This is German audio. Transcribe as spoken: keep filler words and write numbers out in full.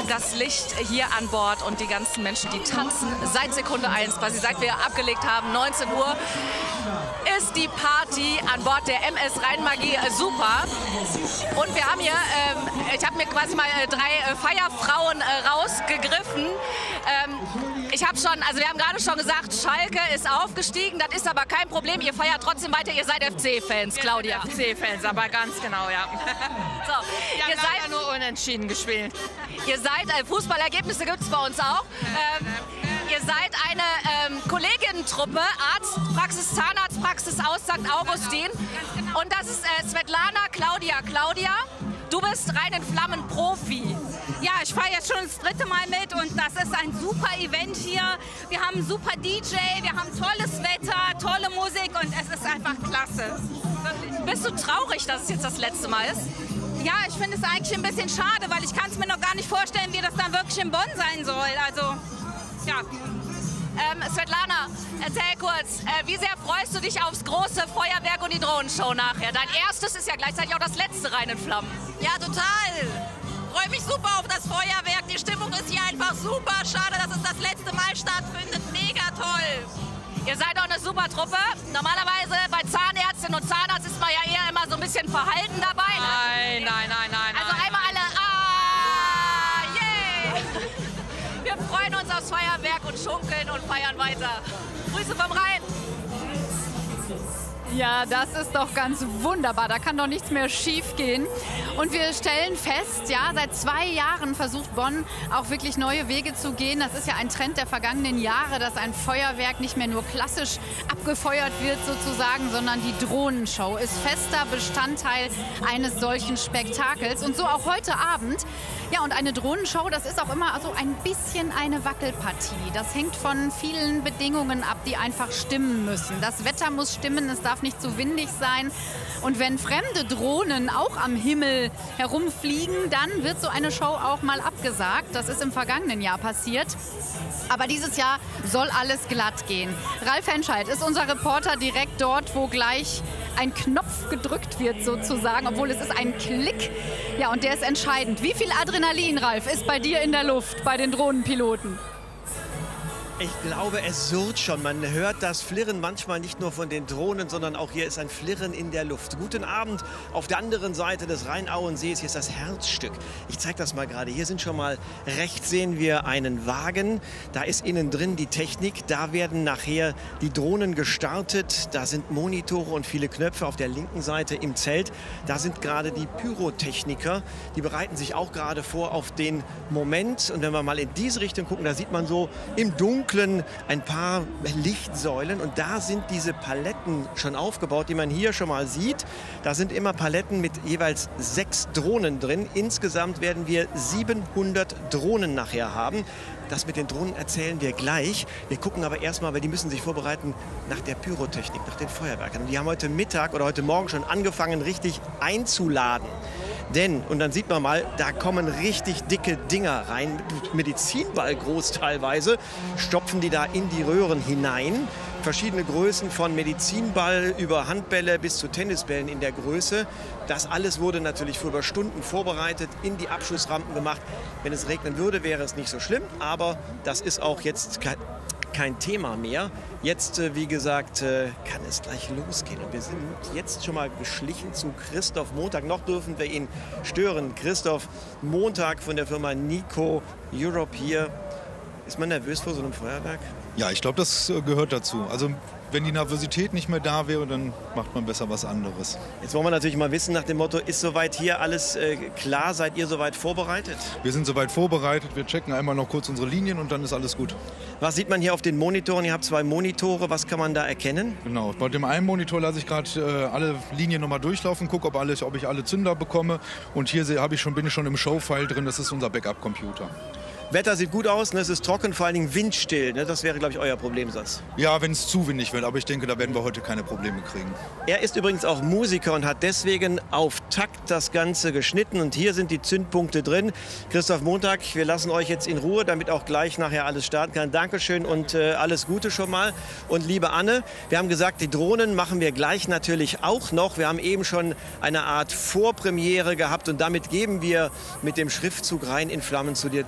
das Licht hier an Bord und die ganzen Menschen, die tanzen seit Sekunde eins, quasi seit wir abgelegt haben, neunzehn Uhr, ist die Party an Bord der M S Rheinmagie äh, super. Und wir haben hier, ähm, ich habe mir quasi mal äh, drei äh, Feierfrauen äh, rausgegriffen. Ähm, ich habe schon, also wir haben gerade schon gesagt, Schalke ist aufgestiegen, das ist aber kein Problem, ihr feiert trotzdem weiter, ihr seid F C-Fans, Claudia. F C-Fans, aber ganz genau, ja. So, Wir ihr haben seid nur unentschieden gespielt. Ihr seid, äh, Fußballergebnisse gibt es bei uns auch. Ähm, ihr seid eine ähm, Kolleginnentruppe, Arztpraxis, Zahnarztpraxis aus Sankt Augustin. Und das ist äh, Svetlana, Claudia. Claudia, du bist rein in Flammen Profi. Ja, ich fahre jetzt schon das dritte Mal mit und das ist ein super Event hier. Wir haben einen super D J, wir haben tolles Wetter, tolle Musik und es ist einfach klasse. Wirklich. Bist du traurig, dass es jetzt das letzte Mal ist? Ja, ich finde es eigentlich ein bisschen schade, weil ich kann es mir noch gar nicht vorstellen, wie das dann wirklich in Bonn sein soll. Also, ja. Ähm, Svetlana, erzähl kurz, äh, wie sehr freust du dich aufs große Feuerwerk und die Drohnenshow nachher? Dein erstes ist ja gleichzeitig auch das letzte rein in Flammen. Ja, total. Freue mich super auf das Feuerwerk. Die Stimmung ist hier einfach super. Schade, dass es das letzte Mal stattfindet. Mega toll. Ihr seid auch eine super Truppe. Normalerweise bei Zahnärztinnen und Zahnarzt ist man ja eher immer so ein bisschen verhalten dabei. Nein, nein, nein, nein. Also nein. einmal alle, ah, yeah! Wir freuen uns aufs Feuerwerk und schunkeln und feiern weiter. Grüße vom Rhein. Ja, das ist doch ganz wunderbar. Da kann doch nichts mehr schief gehen. Und wir stellen fest, ja, seit zwei Jahren versucht Bonn auch wirklich neue Wege zu gehen. Das ist ja ein Trend der vergangenen Jahre, dass ein Feuerwerk nicht mehr nur klassisch abgefeuert wird sozusagen, sondern die Drohnenshow ist fester Bestandteil eines solchen Spektakels. Und so auch heute Abend. Ja, und eine Drohnenshow, das ist auch immer so ein bisschen eine Wackelpartie. Das hängt von vielen Bedingungen ab, die einfach stimmen müssen. Das Wetter muss stimmen, es darf nicht zu windig sein. Und wenn fremde Drohnen auch am Himmel herumfliegen, dann wird so eine Show auch mal abgesagt. Das ist im vergangenen Jahr passiert. Aber dieses Jahr soll alles glatt gehen. Ralf Henscheid ist unser Reporter direkt dort, wo gleich ein Knopf gedrückt wird sozusagen, obwohl es ist ein Klick. Ja, und der ist entscheidend. Wie viel Adrenalin, Ralf, ist bei dir in der Luft, bei den Drohnenpiloten? Ich glaube, es surrt schon. Man hört das Flirren manchmal nicht nur von den Drohnen, sondern auch hier ist ein Flirren in der Luft. Guten Abend auf der anderen Seite des Rheinauensees. Hier ist das Herzstück. Ich zeige das mal gerade. Hier sind schon mal rechts sehen wir einen Wagen. Da ist innen drin die Technik. Da werden nachher die Drohnen gestartet. Da sind Monitore und viele Knöpfe auf der linken Seite im Zelt. Da sind gerade die Pyrotechniker. Die bereiten sich auch gerade vor auf den Moment. Und wenn wir mal in diese Richtung gucken, da sieht man so im Dunkeln ein paar Lichtsäulen und da sind diese Paletten schon aufgebaut, die man hier schon mal sieht. Da sind immer Paletten mit jeweils sechs Drohnen drin. Insgesamt werden wir siebenhundert Drohnen nachher haben. Das mit den Drohnen erzählen wir gleich. Wir gucken aber erstmal, weil die müssen sich vorbereiten nach der Pyrotechnik, nach den Feuerwerken. Und die haben heute Mittag oder heute Morgen schon angefangen, richtig einzuladen. Denn, und dann sieht man mal, da kommen richtig dicke Dinger rein, Medizinball groß teilweise, stopfen die da in die Röhren hinein. Verschiedene Größen von Medizinball über Handbälle bis zu Tennisbällen in der Größe. Das alles wurde natürlich für über Stunden vorbereitet, in die Abschussrampen gemacht. Wenn es regnen würde, wäre es nicht so schlimm, aber das ist auch jetzt kein kein Thema mehr. Jetzt, äh, wie gesagt, äh, kann es gleich losgehen. Und wir sind jetzt schon mal geschlichen zu Christoph Montag. Noch dürfen wir ihn stören. Christoph Montag von der Firma Nico Europe hier. Ist man nervös vor so einem Feuerwerk? Ja, ich glaube, das äh, gehört dazu. Also wenn die Nervosität nicht mehr da wäre, dann macht man besser was anderes. Jetzt wollen wir natürlich mal wissen nach dem Motto, ist soweit hier alles äh, klar? Seid ihr soweit vorbereitet? Wir sind soweit vorbereitet. Wir checken einmal noch kurz unsere Linien und dann ist alles gut. Was sieht man hier auf den Monitoren? Ihr habt zwei Monitore. Was kann man da erkennen? Genau. Bei dem einen Monitor lasse ich gerade äh, alle Linien nochmal durchlaufen, gucke, ob, alles, ob ich alle Zünder bekomme. Und hier habe ich schon, bin ich schon im Show-File drin. Das ist unser Backup-Computer. Wetter sieht gut aus, ne? Es ist trocken, vor allen Dingen windstill. Ne? Das wäre, glaube ich, euer Problem sonst. Ja, wenn es zu windig wird, aber ich denke, da werden wir heute keine Probleme kriegen. Er ist übrigens auch Musiker und hat deswegen auf Takt das Ganze geschnitten. Und hier sind die Zündpunkte drin. Christoph Montag, wir lassen euch jetzt in Ruhe, damit auch gleich nachher alles starten kann. Dankeschön und äh, alles Gute schon mal. Und liebe Anne, wir haben gesagt, die Drohnen machen wir gleich natürlich auch noch. Wir haben eben schon eine Art Vorpremiere gehabt und damit geben wir mit dem Schriftzug Rein in Flammen zu dir